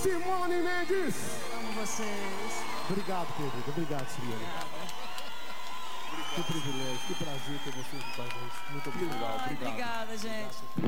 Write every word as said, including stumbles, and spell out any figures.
Simone Mendes. Amo vocês. Obrigado, querido. Obrigado, Simone. Que privilégio, que prazer ter você aqui com a gente. Muito obrigado. Ai, obrigada, gente.